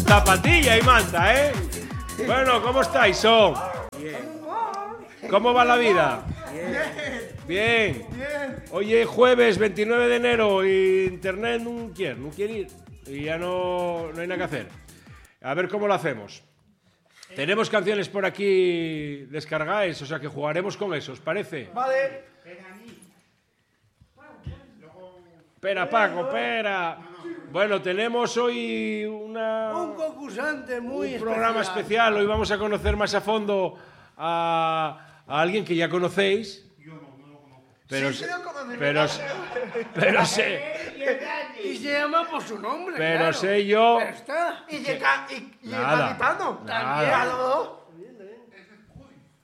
Zapatilla y manta, ¿eh? Bueno, ¿cómo estáis, son? ¿Cómo va la vida? Bien. Hoy es jueves 29 de enero y internet no quiere ir. Y ya no hay nada que hacer. A ver cómo lo hacemos. Tenemos canciones por aquí descargadas, o sea que jugaremos con eso, ¿os parece? Vale. Espera, Paco, espera. Bueno, tenemos hoy Un concursante muy un programa especial. Hoy vamos a conocer más a fondo a alguien que ya conocéis. Pero, Sí, lo conozco. pero sé, Y se llama por su nombre. pero claro. sé yo. Pero está. Y Nada. gaditano. Nada. También.